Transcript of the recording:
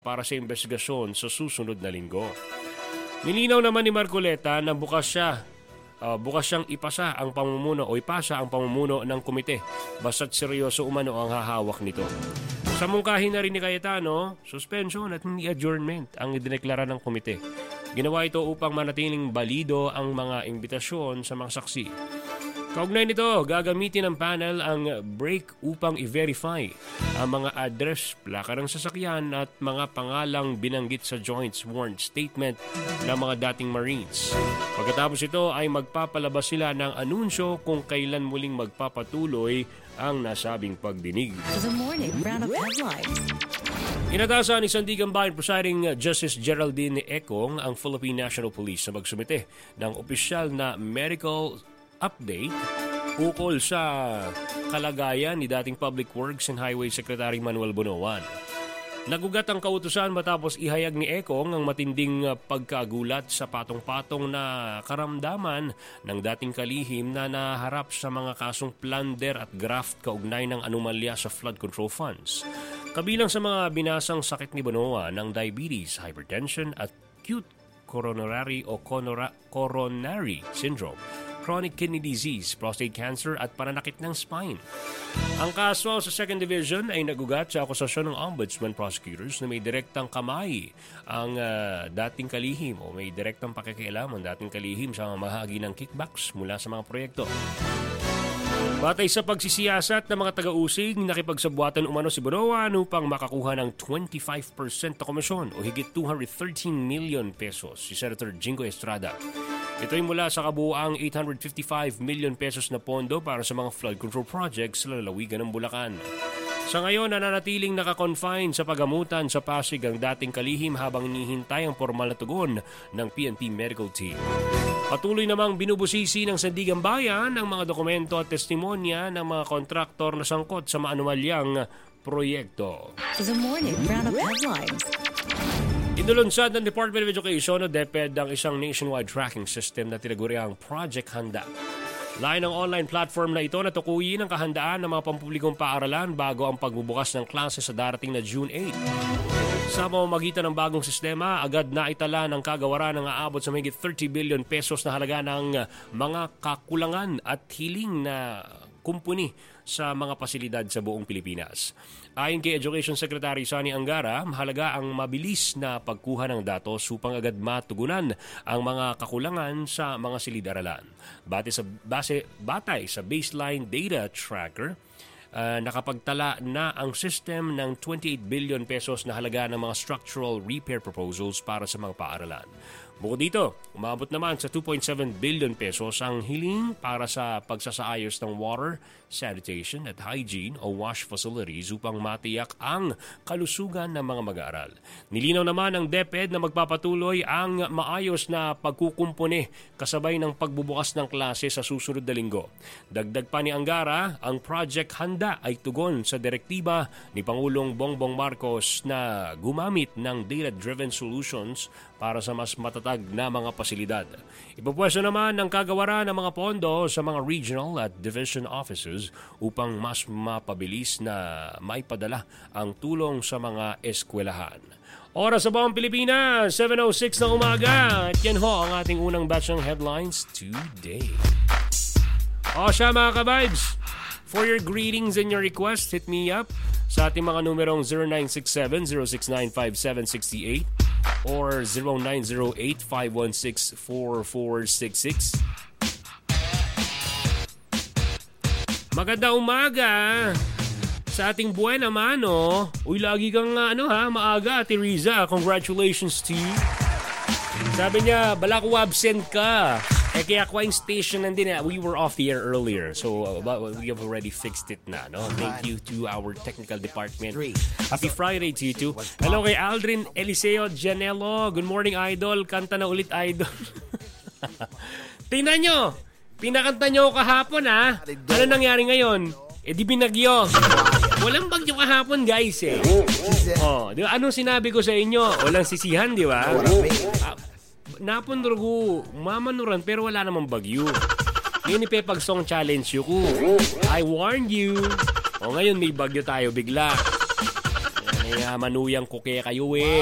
para sa investigasyon sa susunod na linggo. Nilinaw naman ni Marcoleta na bukas siyang ipasa ang pamumuno ng komite basta't seryoso umano ang hahawak nito. Sa mungkahin na rin ni Cayetano, suspension at hindi adjournment ang idineklara ng komite. Ginawa ito upang manatiling balido ang mga imbitasyon sa mga saksi. Kaugnay nito, gagamitin ng panel ang break upang i-verify ang mga address, plaka ng sasakyan at mga pangalang binanggit sa joint sworn statement ng mga dating Marines. Pagkatapos ito ay magpapalabas sila ng anunsyo kung kailan muling magpapatuloy ang nasabing pagdinig. The morning round of headlines. Inatasan ni Sandigan Bayan Presiding Justice Geraldine Ekong ang Philippine National Police na magsumite ng opisyal na medical update ukol sa kalagayan ni dating Public Works and Highway Secretary Manuel Bonoan. Nagugat ang kautusan matapos ihayag ni Ekong ang matinding pagkagulat sa patong-patong na karamdaman ng dating kalihim na naharap sa mga kasong plunder at graft kaugnay ng anomalya sa flood control funds. Kabilang sa mga binasang sakit ni Bonoan ng diabetes, hypertension at acute coronary syndrome, chronic kidney disease, prostate cancer at pananakit ng spine. Ang kaso sa 2nd Division ay nagugat sa akusasyon ng Ombudsman prosecutors na may direktang kamay ang dating kalihim o may direktang pakikialam ang dating kalihim sa mamahagi ng kickbacks mula sa mga proyekto. Batay sa pagsisiyasat ng mga taga-usig, nakipagsabwatan umano si Bonoan upang makakuha ng 25% na komisyon o higit 213 million pesos si Senator Jingo Estrada. Ito ay mula sa kabuuang 855 million pesos na pondo para sa mga flood control projects sa lalawigan ng Bulacan. Sa ngayon, nananatiling nakakonfine sa pagamutan sa Pasig ang dating kalihim habang hinihintay ang formal na tugon ng PNP medical team. Patuloy namang binubusisi ng Sandigan Bayan ang mga dokumento at testimonya ng mga kontraktor na sangkot sa maanumalyang proyekto. The morning round of headlines. Inulunsad ng Department of Education o DepEd ang isang nationwide tracking system na tinaguriang Project Handa. Lain ng online platform na ito na tukuyin ang kahandaan ng mga pampublikong paaralan bago ang pagbubukas ng klase sa darating na June 8. Sa pamamagitan ng bagong sistema, agad na itala ng kagawaran ng aabot sa mahigit 30 billion pesos na halaga ng mga kakulangan at hiling na kumpuni sa mga pasilidad sa buong Pilipinas. Ayon kay Education Secretary Sonny Angara, mahalaga ang mabilis na pagkuha ng datos upang agad matugunan ang mga kakulangan sa mga silid-aralan. Batay sa baseline data tracker, nakapagtala na ang system ng 28 billion pesos na halaga ng mga structural repair proposals para sa mga paaralan. Bukod dito, umabot naman sa 2.7 billion pesos ang hiling para sa pagsasaayos ng water, sanitation at hygiene o wash facilities upang matiyak ang kalusugan ng mga mag-aaral. Nilinaw naman ng DepEd na magpapatuloy ang maayos na pagkukumpone kasabay ng pagbubukas ng klase sa susunod na linggo. Dagdag pa ni Angara, ang Project Handa ay tugon sa direktiba ni Pangulong Bongbong Marcos na gumamit ng data-driven solutions para sa mas matatag na mga pasilidad. Ipupwesto naman ng kagawaran ng mga pondo sa mga regional at division offices upang mas mapabilis na maipadala ang tulong sa mga eskwelahan. Oras sa buong Pilipinas, 7:06 ng umaga. At yan ho ang ating unang batch ng headlines today. O siya mga ka-vibes, for your greetings and your requests, hit me up sa ating mga numerong 0967-069-5768 or 0908-516-4466. Maganda umaga sa ating buwan naman, no? Uy, lagi kang maaga, Ate Riza. Congratulations to you. Sabi niya, bala ko absent ka. Kaya Quine Station nandun we were off the air earlier. So we have already fixed it na, no? Thank you to our technical department. Happy Friday to you too. Hello kay Aldrin Eliseo Janelo. Good morning, Idol. Kanta na ulit, Idol. Tingnan nyo. Pinakanta nyo kahapon, ha? Ano nangyari ngayon? Di binagyo. Walang bagyo kahapon, guys, eh. Di ba? Anong sinabi ko sa inyo? Walang sisihan, di ba? Napundrugo, mamanuran, pero wala namang bagyo. Ngayon ipepag song challenge ko. I warned you. Ngayon may bagyo tayo bigla. Manuyang kuke kayo eh.